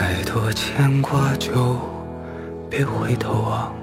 太多牵挂就别回头望，